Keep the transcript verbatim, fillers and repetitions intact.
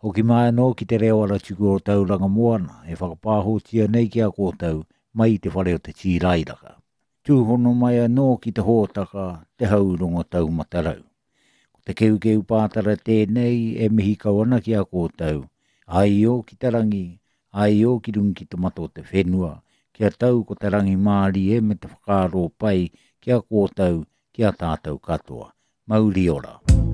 Hoki mai no ki te reo ala tuku o tau ranga moana, e whakapāhotia nei ki a kōtau mai te whare o te tīrairaka. Tūhono mai anō ki te hōtaka te haurongo tau matarau. Ko te keu keu pātara tēnei e mihi kauana ki a kōtau, ai o ki te rangi, ai o ki rungi ki te mato te whenua, ki a tau ko te rangi māri e me te whakaro pai ki a kōtau ki a tātou katoa. Mauri ora.